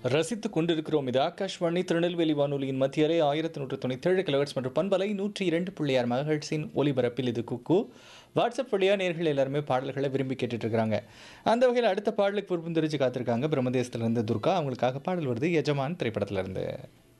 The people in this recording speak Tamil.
ரசித்துக் கொண்டிருக்கிறோம். இது ஆகாஷ்வாணி திருநெல்வேலி வானொலியின் மத்திய அலை 1197 கிலோஹெர்ட்ஸ் மற்றும் பண்பலை 102.6 மெகாஹெர்ட்ஸின் ஒலிபரப்பில் இது குக்கு. வாட்ஸ்அப் வழியா நேயர்கள் எல்லாருமே பாடல்களை விரும்பி கேட்டுட்டு இருக்காங்க. அந்த வகையில் அடுத்த பாடலுக்கு விருப்பம் தெரிவிச்சு காத்திருக்காங்க பிரம்மதேசத்திலிருந்து துர்கா. அவங்களுக்காக பாடல் வருது எஜமான் திரைப்படத்திலிருந்து.